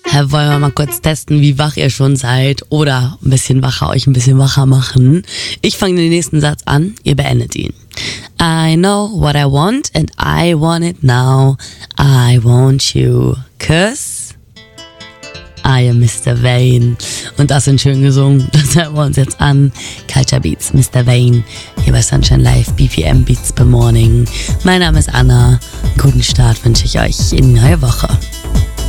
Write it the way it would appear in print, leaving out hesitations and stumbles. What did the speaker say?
wollen wir mal kurz testen, wie wach ihr schon seid oder euch ein bisschen wacher machen. Ich fange den nächsten Satz an, ihr beendet ihn. I know what I want and I want it now. I want you, 'cause I am Mr. Vane. Und das sind schön gesungen. Das hören wir uns jetzt an. Culture Beats, Mr. Vane. Hier bei Sunshine Live, BPM Beats per Morning. Mein Name ist Anna. Einen guten Start wünsche ich euch in die neue Woche.